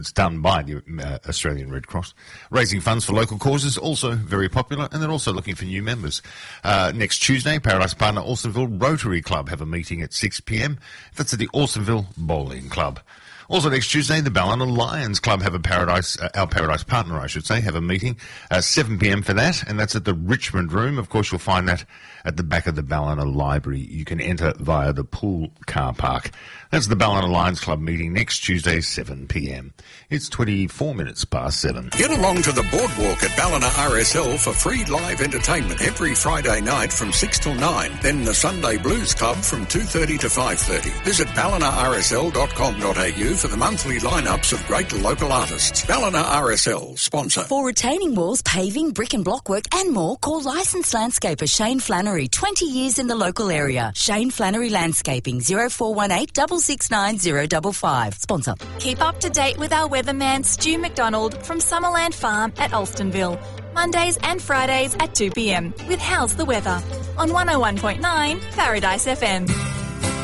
It's done by the Australian Red Cross. Raising funds for local causes, also very popular, and they're also looking for new members. Next Tuesday, Paradise Partner Alstonville Rotary Club have a meeting at 6 p.m. That's at the Alstonville Bowling Club. Also next Tuesday, the Ballina Lions Club have our Paradise Partner, I should say, have a meeting, 7 p.m. for that, and that's at the Richmond Room. Of course, you'll find that at the back of the Ballina Library. You can enter via the pool car park. That's the Ballina Lions Club meeting next Tuesday, 7 p.m. It's 24 minutes past 7. Get along to the boardwalk at Ballina RSL for free live entertainment every Friday night from 6 till 9. Then the Sunday Blues Club from 2:30 to 5:30. Visit ballinarsl.com.au for the monthly lineups of great local artists. Ballina RSL, sponsor. For retaining walls, paving, brick and block work and more, call licensed landscaper Shane Flannery, 20 years in the local area. Shane Flannery Landscaping, 0418 669 055. Sponsor. Keep up to date with our weatherman Stu McDonald from Summerland Farm at Alstonville. Mondays and Fridays at 2 p.m. with How's the Weather on 101.9 Paradise FM.